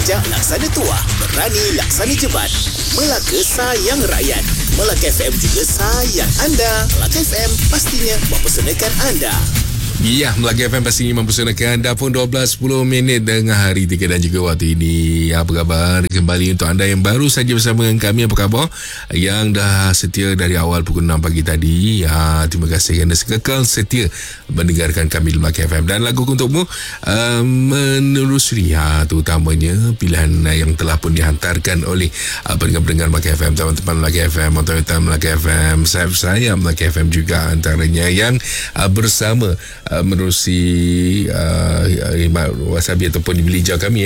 Bijak laksana tuah, berani laksana jebat. Melaka sayang rakyat. Melaka FM juga sayang anda. Melaka FM pastinya mempersonalkan anda. Ya, Melaka FM pastinya mempersonalkan anda pun 12.10 dengan hari 3 dan juga waktu ini. Apa khabar? Kembali untuk anda yang baru saja bersama dengan kami, apa khabar? Yang dah setia dari awal pukul 6 pagi tadi. Terima kasih kerana kekal setia mendengarkan kami di Melaka FM. Dan lagu untukmu menelusuri terutamanya pilihan yang telah pun dihantarkan oleh pendengar-pendengar Melaka FM, teman-teman Melaka FM, otoritas Melaka FM, saya Melaka FM juga antaranya yang bersama menerusi wasabi ataupun di bilik hijau kami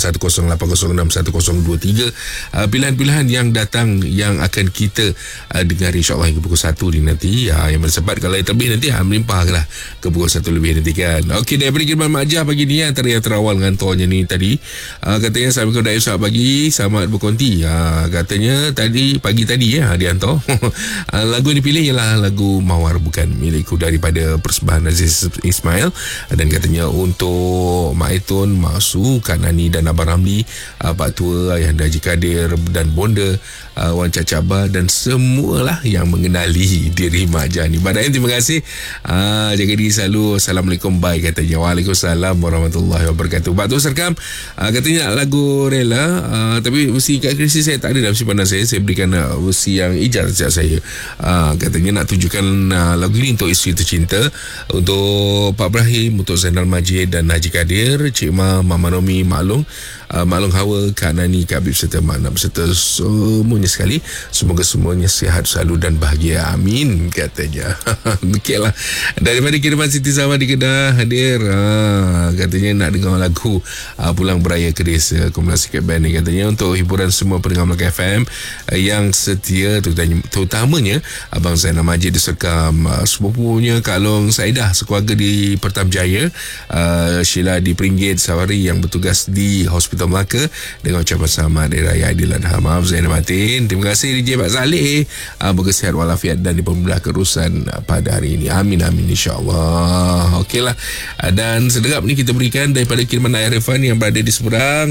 0108061023. Pilihan-pilihan yang datang yang akan kita dengar insyaAllah hingga pukul 1 ni nanti. Yang bersempat kalau yang terlebih nanti melimpahlah ke pukul 1 lebih nanti kan. Okey, daripada kiriman Mak Jah pagi ni antara yang terawal ngantornya ni tadi, katanya Assalamualaikum Daif, selamat pagi, selamat berkonti. Katanya tadi pagi tadi dia hantar lagu yang dipilih ialah lagu Mawar Bukan Milikku daripada persembahan Aziz Ismail, dan katanya untuk Mak Aitun, Mak Su, Kak Nani dan Abang Ramli, Pak Tua, Ayahanda Haji Kadir dan Bonda, Wan Caca Abah dan semualah yang mengenali diri Mak Jah ni. Badai, terima kasih. Jaga diri selalu. Assalamualaikum, bye katanya. Waalaikumsalam warahmatullahi wabarakatuh. Pak Tua Serkam katanya lagu Rela, tapi versi Kak Krisi saya tak ada dalam simpanan saya berikan versi yang ijaz sejak saya. Katanya nak tunjukkan lagu ini untuk isteri tercinta, untuk Pak Ibrahim, untuk Zainal Majid dan Haji Kadir, Cik Ma, Mama Nomi, Maklong Hawa, Kak Nani, Kak Habib serta Mak Nam serta semuanya sekali. Semoga semuanya sihat selalu dan bahagia, amin katanya. Okeylah, daripada kiriman Siti Zaman di Kedah hadir, katanya nak dengar lagu Pulang Beraya ke Desa Kumpulan Sikit Band ni, katanya untuk hiburan semua pendengar Melaka FM yang setia, terutamanya Abang Zainal Majid di Sekam, sepupunya Kak Long Saidah sekeluarga di Pertam Jaya, Sheila di Peringgit Sawari yang bertugas di Hospital Melaka, dengan ucapan selamat Hari Raya Aidiladha. Maaf Zainal Matin. Terima kasih DJ Pak Saleh, berkesihat walafiat dan dipermudah kerusan pada hari ini, amin amin insyaAllah. Okeylah, dan sedekap ni kita berikan daripada kiriman Ayah Refan yang berada di Seberang,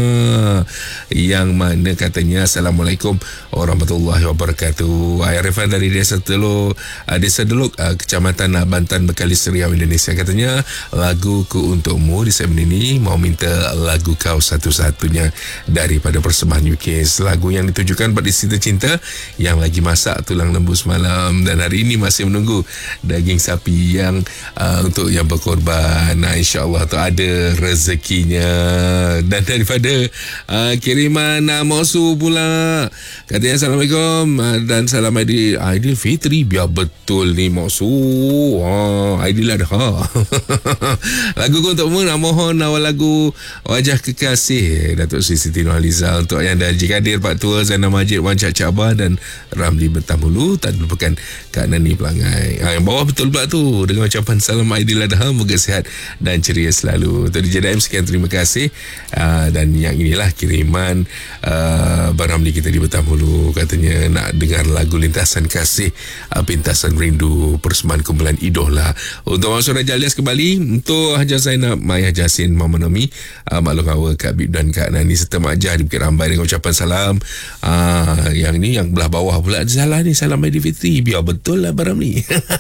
yang mana katanya Assalamualaikum warahmatullahi wabarakatuh. Ayah Refan dari Desa Teluk, Kecamatan Bantan, Bekalis, Riau, Indonesia. Katanya laguku untukmu di segmen ini, mau minta lagu kau satu-satunya daripada persembahan UKS, lagu yang ditujukan pada isteri tercinta yang lagi masak tulang lembu semalam dan hari ini masih menunggu daging sapi yang untuk yang berkorban. InsyaAllah tu ada rezekinya. Dan daripada kiriman Mosu pula, katanya Assalamualaikum dan salam Aidil Fitri. Biar betul ni Mosu, Aidiladha. Lagu untukmu, nak mohon awal lagu Wajah Kekasih Datuk Seri Siti Nurhaliza, untuk Ayahanda Haji Kadir, Pak Tua, Zainal Majid, Wan Caca Abah dan Ramli Bertamulu. Tak dilupakan Kak Nani Pelangai. Yang bawah betul pula tu, dengan ucapan salam Aidiladha, moga sihat dan ceria selalu. Untuk DJ Daim, sekian terima kasih. Dan yang inilah kiriman Abang Ramli kita di Bertamulu, katanya nak dengar lagu Lintasan Kasih, Pintasan Rindu, persembahan kumpulan Idola. Untuk Mansur Raja Alias kembali, untuk Hajar Zainab, Maya Jasin, Mama Nomi, Maklong Hawa, Kak Bib dan Kak Nani serta Mak Jah di Bukit Rambai, dengan ucapan salam. Yang ni yang belah bawah pula salah ni, salam Aidilfitri. Biar betul lah Abang Ramli.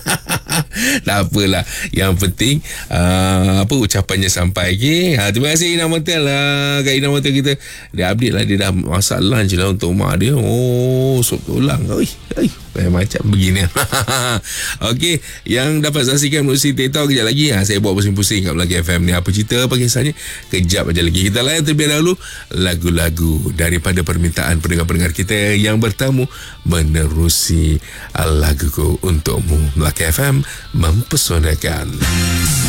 Tak apalah, yang penting ucapannya sampai. Okay? Terima kasih Ina Motel lah. Kak Ina Motel kita dia update lah, dia dah masak lunch lah untuk mak dia. Sup tulang. Macam begini. Okey, yang dapat saksikan melalui TikTok kejap lagi. Saya buat pusing-pusing kat Melaka FM ni. Apa cerita, apa kisahnya? Kejap aja lagi. Kita layan terlebih dahulu lagu-lagu daripada permintaan pendengar-pendengar kita yang bertamu menerusi laguku untukmu. Melaka FM mempesonakan.